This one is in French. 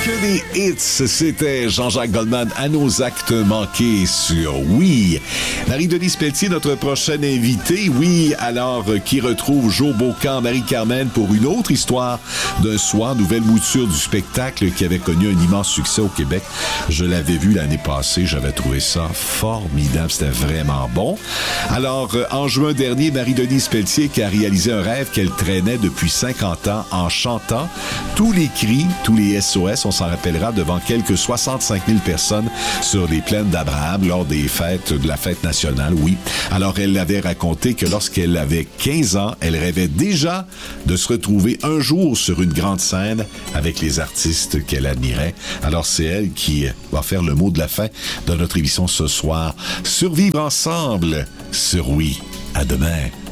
Que des hits, c'était Jean-Jacques Goldman à nos actes manqués sur Oui. Marie-Denise Pelletier, notre prochaine invitée, oui, alors qui retrouve Joe Beaucamp, Marie-Carmen pour une autre histoire d'un soir, nouvelle mouture du spectacle qui avait connu un immense succès au Québec. Je l'avais vu l'année passée, j'avais trouvé ça formidable, c'était vraiment bon. Alors, en juin dernier, Marie-Denise Pelletier qui a réalisé un rêve qu'elle traînait depuis 50 ans en chantant tous les cris, tous les SOS, on s'en rappellera, devant quelques 65 000 personnes sur les plaines d'Abraham lors des fêtes, de la fête nationale, oui. Alors, elle avait raconté que lorsqu'elle avait 15 ans, elle rêvait déjà de se retrouver un jour sur une grande scène avec les artistes qu'elle admirait. Alors, c'est elle qui va faire le mot de la fin de notre émission ce soir. Survivre ensemble sur Oui. À demain.